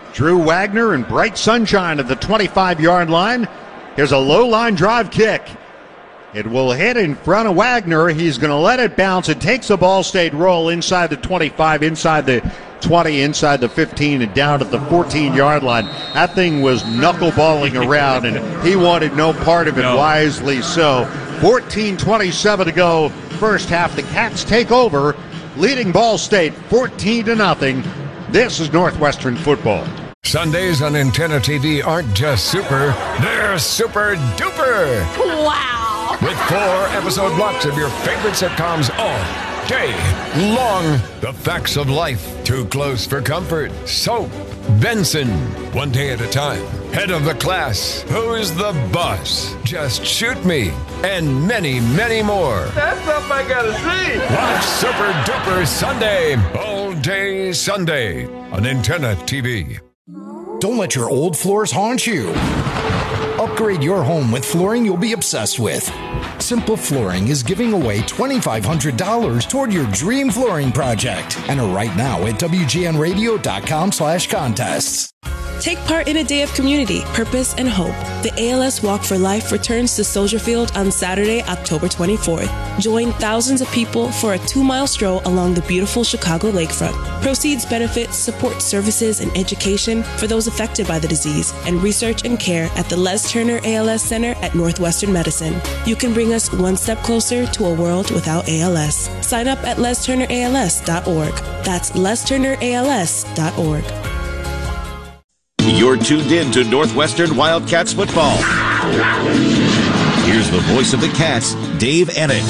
Drew Wagner and bright sunshine at the 25-yard line. Here's a low line drive kick. It will hit in front of Wagner. He's going to let it bounce. It takes a Ball State roll inside the 25, inside the 20, inside the 15, and down at the 14-yard line. That thing was knuckleballing around, and he wanted no part of it, wisely so. 14:27 to go, first half. The Cats take over, leading Ball State 14-0. This is Northwestern football. Sundays on Antenna TV aren't just super, they're super duper. Wow! With 4 episode blocks of your favorite sitcoms all day long. The Facts of Life, Too Close for Comfort, Soap, Benson, One Day at a Time, Head of the Class, Who's the Boss, Just Shoot Me, and many, many more. That's something I gotta see. Watch Super Duper Sunday, all day Sunday on Antenna TV. Don't let your old floors haunt you. Upgrade your home with flooring you'll be obsessed with. Simple Flooring is giving away $2,500 toward your dream flooring project. Enter right now at WGNradio.com/contests. Take part in a day of community, purpose, and hope. The ALS Walk for Life returns to Soldier Field on Saturday, October 24th. Join thousands of people for a 2-mile stroll along the beautiful Chicago lakefront. Proceeds benefit support services and education for those affected by the disease and research and care at the Les Turner ALS Center at Northwestern Medicine. You can bring us one step closer to a world without ALS. Sign up at lesturnерals.org. That's lesturnерals.org. You're tuned in to Northwestern Wildcats football. Here's the voice of the Cats, Dave Ennett.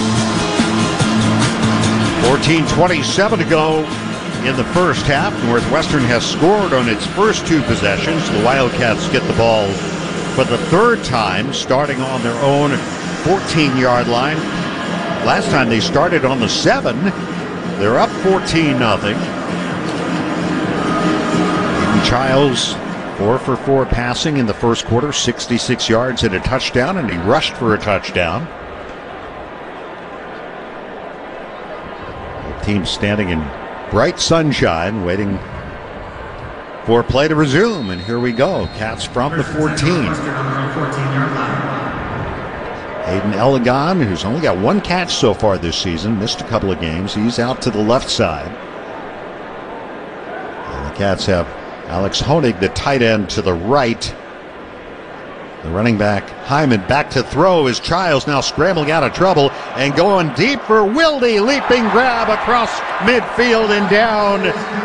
14:27 to go in the first half. Northwestern has scored on its first 2 possessions. The Wildcats get the ball for the 3rd time, starting on their own 14-yard line. Last time they started on the 7. They're up 14-0. Childs, 4 for 4 passing in the first quarter, 66 yards and a touchdown, and he rushed for a touchdown. The team standing in bright sunshine, waiting for play to resume, and here we go. Cats from the 14. Hayden Elligon, who's only got 1 catch so far this season, missed a couple of games. He's out to the left side. And the Cats have Alex Honig, the tight end, to the right. The running back, Hyman, back to throw as Childs now scrambling out of trouble and going deep for Wilde. Leaping grab across midfield and down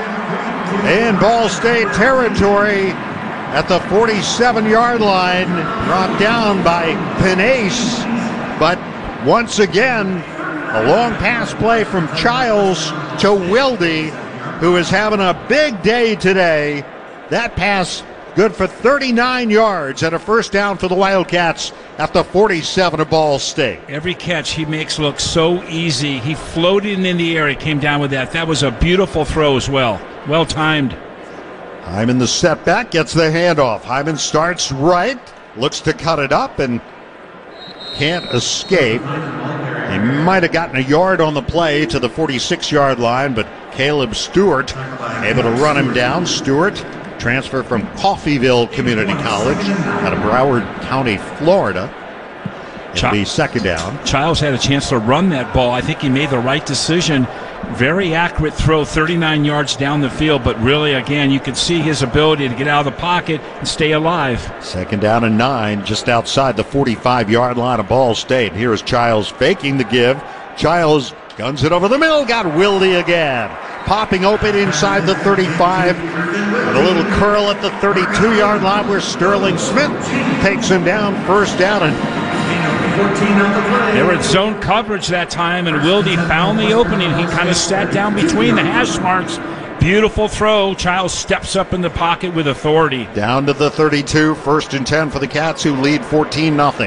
in Ball State territory at the 47-yard line. Brought down by Pinace. But once again, a long pass play from Childs to Wilde, who is having a big day today. That pass good for 39 yards and a first down for the Wildcats at the 47 of Ball State. Every catch he makes looks so easy. He floated in the air. He came down with that. That was a beautiful throw as well. Well timed. Hyman, the setback, gets the handoff. Hyman starts right, looks to cut it up and can't escape. He might have gotten a yard on the play to the 46-yard line, but Caleb Stewart able to run him down. Stewart, transfer from Coffeyville Community College out of Broward County, Florida. It'll be second down. Childs had a chance to run that ball. I think he made the right decision. Very accurate throw, 39 yards down the field, but really, again, you can see his ability to get out of the pocket and stay alive. Second down and 9, just outside the 45-yard line of Ball State. Here is Childs faking the give. Childs guns it over the middle, got Wilde again. Popping open inside the 35. And a little curl at the 32-yard line where Sterling Smith takes him down. First down, and they were in zone coverage that time, and Wilde found the opening. He kind of sat down between the hash marks. Beautiful throw. Childs steps up in the pocket with authority. Down to the 32, first and 10 for the Cats, who lead 14-0.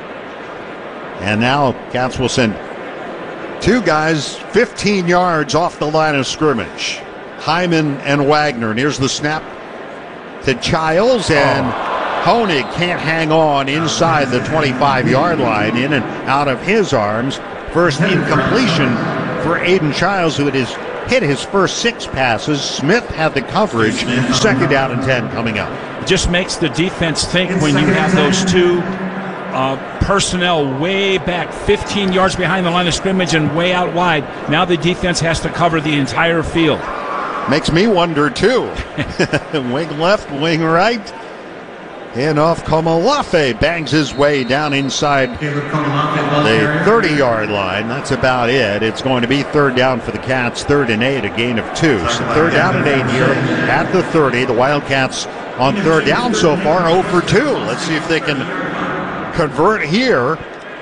And now Cats will send 2 guys 15 yards off the line of scrimmage. Hyman and Wagner. And here's the snap to Childs, and Honig can't hang on inside the 25-yard line, in and out of his arms. First incompletion for Aiden Childs, who it is hit his first 6 passes. Smith had the coverage. Second down and 10 coming up. It just makes the defense think when you have those two personnel way back 15 yards behind the line of scrimmage and way out wide. Now the defense has to cover the entire field. Makes me wonder, too. Wing left, wing right. And off Komolafe bangs his way down inside the 30-yard line. That's about it. It's going to be third down for the Cats, 3rd and 8, a gain of 2. So third down and 8 here at the 30. The Wildcats on third down so far, 0 for 2. Let's see if they can convert here.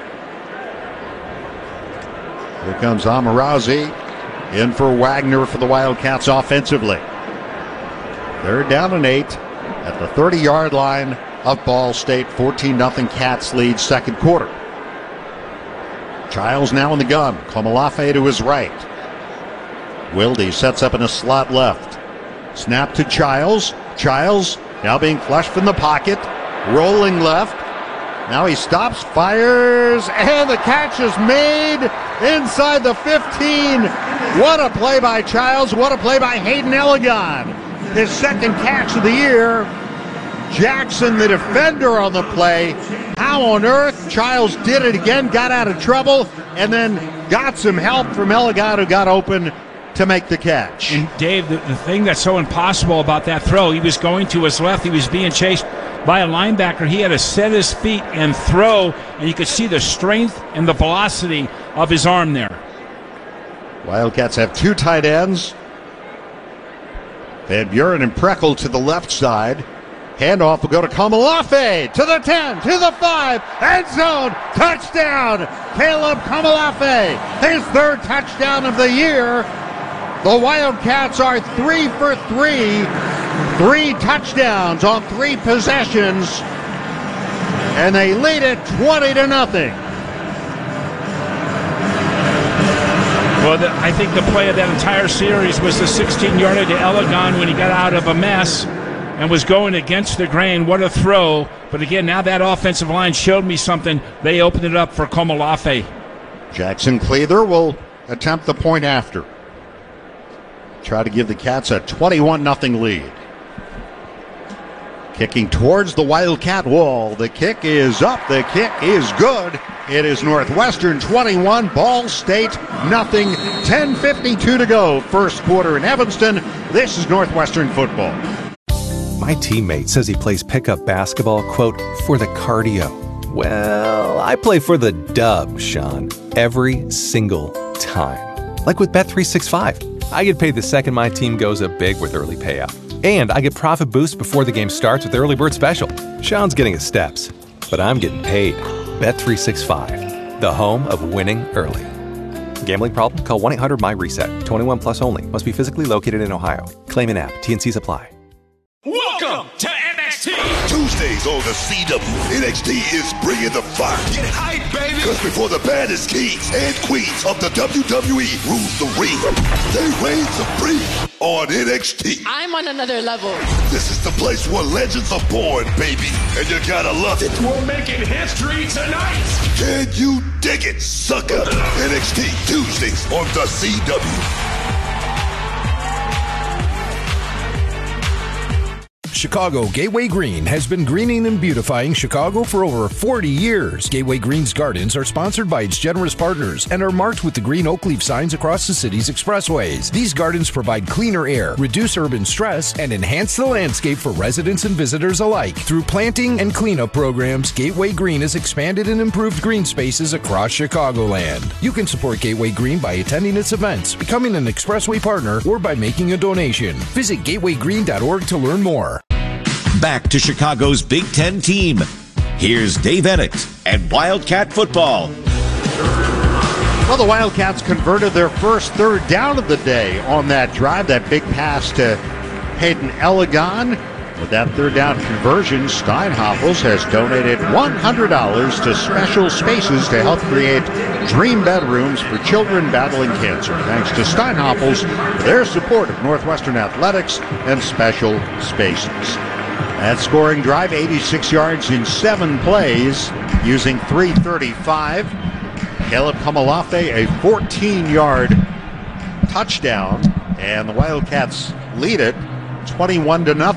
Here comes Amarazi in for Wagner for the Wildcats offensively. Third down and 8 at the 30-yard line of Ball State. 14-0 Cats lead second quarter. Childs now in the gun. Komolafe to his right. Wilde sets up in a slot left. Snap to Childs. Childs now being flushed from the pocket. Rolling left. Now he stops, fires, and the catch is made inside the 15. What a play by Childs. What a play by Hayden Elligon. His second catch of the year. Jackson, the defender on the play. How on earth Childs did it again, got out of trouble, and then got some help from Elligon, who got open to make the catch. And Dave, the thing that's so impossible about that throw, he was going to his left, he was being chased by a linebacker. He had to set his feet and throw, and you could see the strength and the velocity of his arm there. Wildcats have 2 tight ends. Van Buren and Preckle to the left side. Handoff will go to Komolafe, to the 10, to the 5, end zone, touchdown, Caleb Komolafe, his 3rd touchdown of the year. The Wildcats are 3 for 3, 3 touchdowns on 3 possessions, and they lead it 20-0. Well, I think the play of that entire series was the 16-yarder to Elligon when he got out of a mess and was going against the grain. What a throw. But again, now that offensive line showed me something. They opened it up for Komolafe. Jackson Cleather will attempt the point after. Try to give the Cats a 21-0 lead. Kicking towards the Wildcat wall. The kick is up. The kick is good. It is Northwestern 21, Ball State nothing. 10:52 to go. First quarter in Evanston. This is Northwestern football. My teammate says he plays pickup basketball, quote, for the cardio. Well, I play for the dub, Sean, every single time. Like with Bet365. I get paid the second my team goes up big with early payout. And I get profit boosts before the game starts with Early Bird Special. Sean's getting his steps, but I'm getting paid. Bet365, the home of winning early. Gambling problem? Call 1-800-MY-RESET. 21 plus only. Must be physically located in Ohio. Claim an app. T&Cs apply. Welcome to NXT. Tuesdays on the CW. NXT is bringing the fire. Get hype, baby. Because before the baddest kings and queens of the WWE rule the ring, they reign supreme on NXT. I'm on another level. This is the place where legends are born, baby. And you gotta love it. We're making history tonight. Can you dig it, sucker? NXT Tuesdays on the CW. Chicago Gateway Green has been greening and beautifying Chicago for over 40 years. Gateway Green's gardens are sponsored by its generous partners and are marked with the green oak leaf signs across the city's expressways. These gardens provide cleaner air, reduce urban stress, and enhance the landscape for residents and visitors alike. Through planting and cleanup programs, Gateway Green has expanded and improved green spaces across Chicagoland. You can support Gateway Green by attending its events, becoming an expressway partner, or by making a donation. Visit gatewaygreen.org to learn more. Back to Chicago's Big Ten team. Here's Dave Ennett and Wildcat football. Well, the Wildcats converted their first third down of the day on that drive, that big pass to Hayden Elligon. With that third down conversion, Steinhoffels has donated $100 to Special Spaces to help create dream bedrooms for children battling cancer. Thanks to Steinhoffels for their support of Northwestern Athletics and Special Spaces. That scoring drive, 86 yards in 7 plays, using 335. Caleb Komolafe, a 14-yard touchdown. And the Wildcats lead it 21-0.